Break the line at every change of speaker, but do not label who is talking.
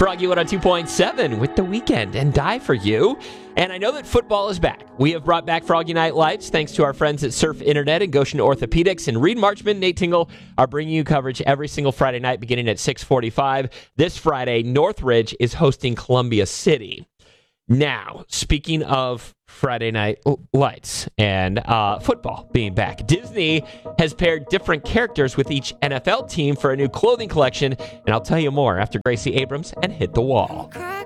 Froggy 102.7 with The Weeknd and Die For You. And I know that football is back. We have brought back Froggy Night Lights thanks to our friends at Surf Internet and Goshen Orthopedics. And Reed Marchman, Nate Tingle are bringing you coverage every single Friday night beginning at 6:45. This Friday, Northridge is hosting Columbia City. Now, speaking of Friday Night Lights and football being back, Disney has paired different characters with each NFL team for a new clothing collection, and I'll tell you more after Gracie Abrams and Hit the Wall.